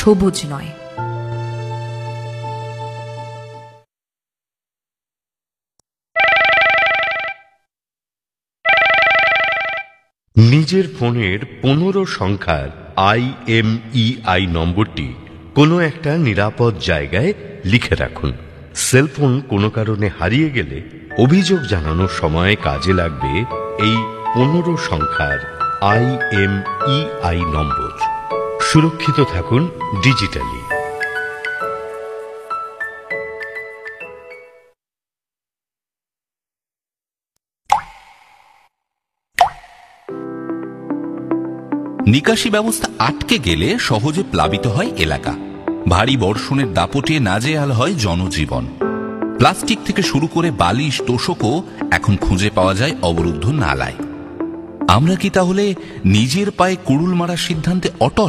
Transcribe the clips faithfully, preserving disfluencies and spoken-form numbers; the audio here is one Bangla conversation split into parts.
সবুজ নয়। নিজের ফোনের পনেরো সংখ্যার আইএমইআই নম্বরটি কোনো একটা নিরাপদ জায়গায় লিখে রাখুন। সেলফোন কোনো কারণে হারিয়ে গেলে অভিযোগ জানানোর সময় কাজে লাগবে এই পনেরো সংখ্যার আইএমইআই নম্বর। সুরক্ষিত থাকুন ডিজিটালি। নিকাশি ব্যবস্থা আটকে গেলে সহজে প্লাবিত হয় এলাকা। ভারী বর্ষণের দাপটে নাজেহাল হয় জনজীবন। প্লাস্টিক থেকে শুরু করে বালিশ তোষকও এখন খুঁজে পাওয়া যায় অবরুদ্ধ নালায়। আমরা কি তাহলে নিজের পায়ে কুড়ুল মারার সিদ্ধান্তে অটল?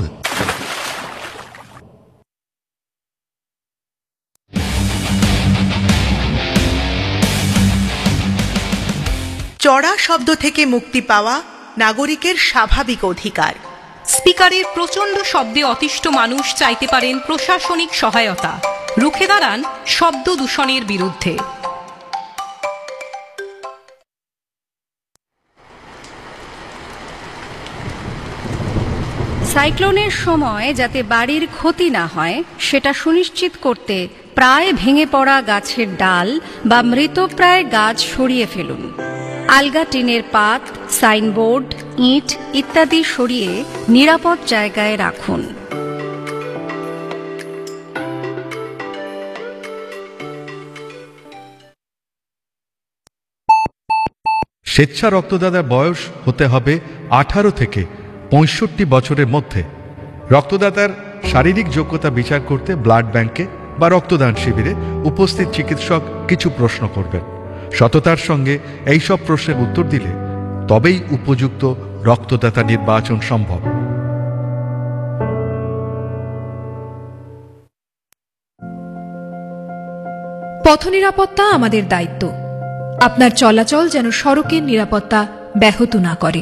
চড়া শব্দ থেকে মুক্তি পাওয়া নাগরিকের স্বাভাবিক অধিকার। স্পিকারের প্রচণ্ড শব্দে অতিষ্ঠ মানুষ চাইতে পারেন প্রশাসনিক সহায়তা। রুখে দাঁড়ান শব্দ দূষণের বিরুদ্ধে। সাইক্লোনের সময় যাতে বাড়ির ক্ষতি না হয় সেটা সুনিশ্চিত করতে প্রায় ভেঙে পড়া গাছের ডাল বা মৃতপ্রায় গাছ সরিয়ে ফেলুন। আলগা টিনের পাত, সাইনবোর্ড, ইট ইত্যাদি সরিয়ে নিরাপদ জায়গায় রাখুন। স্বেচ্ছা রক্তদাতার বয়স হতে হবে আঠারো থেকে পঁয়ষট্টি বছরের মধ্যে। রক্তদাতার শারীরিক যোগ্যতা বিচার করতে ব্লাড ব্যাংকে বা রক্তদান শিবিরে উপস্থিত চিকিৎসক কিছু প্রশ্ন করবেন। সততার সঙ্গে এই সব প্রশ্নের উত্তর দিলে তবেই উপযুক্ত রক্তদাতা নির্বাচন সম্ভব। পথ নিরাপত্তা আমাদের দায়িত্ব। আপনার চলাচল যেন সড়কের নিরাপত্তা ব্যাহত না করে।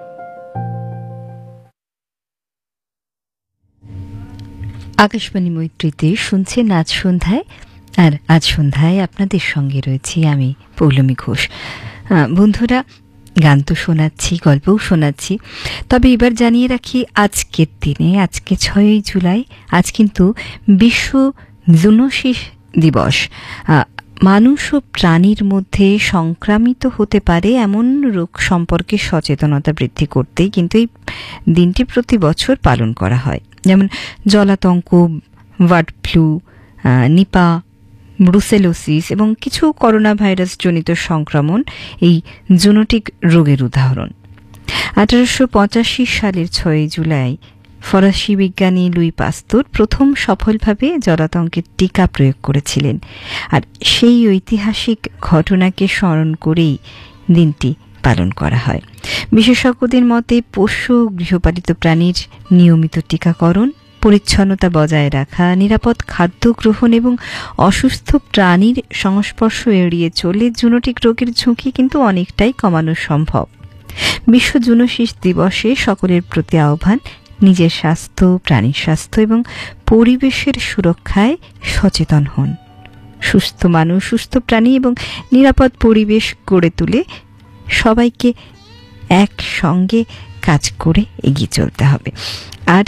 আকাশবাণী মৈত্রীতে শুনছেন আজ সন্ধ্যায়, আর আজ সন্ধ্যায় আপনাদের সঙ্গে রয়েছি আমি পৌলমী ঘোষ। বন্ধুরা, গান তো শোনাচ্ছি, গল্পও শোনাচ্ছি, তবে এবার জানিয়ে রাখি আজকের দিনে, আজকে ছয়ই জুলাই, আজ কিন্তু বিশ্ব জুনোসিস দিবস। মানুষ ও প্রাণীর মধ্যে সংক্রামিত হতে পারে এমন রোগ সম্পর্কে সচেতনতা বৃদ্ধি করতেই কিন্তু এই দিনটি প্রতি বছর পালন করা হয়। যেমন জলাতঙ্ক, বার্ড ফ্লু, নিপা, ব্রুসেলোসিস এবং কিছু করোনা ভাইরাস জনিত সংক্রমণ এই জুনোটিক রোগের উদাহরণ। আঠারোশো পঁচাশি সালের ছয়ই জুলাই ফরাসি বিজ্ঞানী লুই পাস্তুর প্রথম সফলভাবে জলাতঙ্কের টিকা প্রয়োগ করেছিলেন, আর সেই ঐতিহাসিক ঘটনাকে স্মরণ করেই দিনটি পালন করা হয়। বিশেষজ্ঞদের মতে পোষ্য গৃহপালিত প্রাণীর নিয়মিত টিকাকরণ, পরিচ্ছন্নতা বজায় রাখা, নিরাপদ খাদ্য গ্রহণ এবং অসুস্থ প্রাণীর সংস্পর্শ এড়িয়ে চলে জুনোটিক রোগের ঝুঁকি কিন্তু অনেকটাই কমানো সম্ভব। বিশ্ব জুনোসিস দিবসে সকলের প্রতি আহ্বান, নিজের স্বাস্থ্য, প্রাণীর স্বাস্থ্য এবং পরিবেশের সুরক্ষায় সচেতন হন। সুস্থ মানুষ, সুস্থ প্রাণী এবং নিরাপদ পরিবেশ গড়ে তুলে সবাইকে একসঙ্গে কাজ করে এগিয়ে চলতে হবে। আর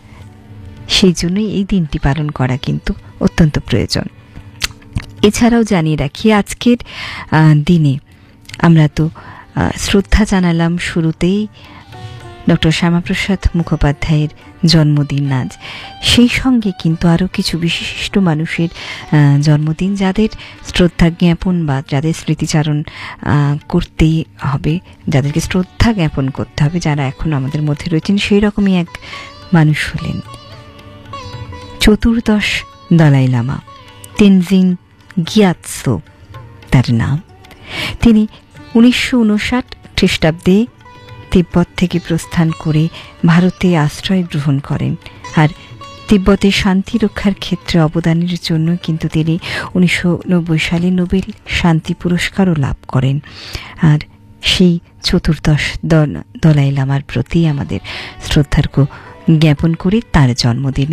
সেই জন্যই এই দিনটি পালন করা কিন্তু অত্যন্ত প্রয়োজন। এছাড়াও জানিয়ে রাখি আজকের দিনে আমরা তো শ্রদ্ধা জানালাম শুরুতেই ডক্টর শ্যামাপ্রসাদ মুখোপাধ্যায়ের জন্মদিন আজ। সেই সঙ্গে কিন্তু আরও কিছু বিশিষ্ট মানুষের জন্মদিন, যাদের শ্রদ্ধা জ্ঞাপন বা যাদের স্মৃতিচারণ করতেই হবে, যাদেরকে শ্রদ্ধা জ্ঞাপন করতে হবে, যারা এখন আমাদের মধ্যে রয়েছেন। সেই রকমই এক মানুষ হলেন চতুর্দশ দলাই লামা, তেনজিং গিয়াৎসো তার নাম। তিনি উনিশশো উনষাট খ্রিস্টাব্দে তিব্বত থেকে প্রস্থান করে ভারতে আশ্রয় গ্রহণ করেন, আর তিব্বতে শান্তি রক্ষার ক্ষেত্রে অবদানের জন্য কিন্তু তিনি উনিশশো নব্বই সালে নোবেল শান্তি পুরস্কারও লাভ করেন। আর সেই চতুর্দশ দলাই লামার প্রতি আমাদের শ্রদ্ধার্ঘ্য জ্ঞাপন করে তার জন্মদিনে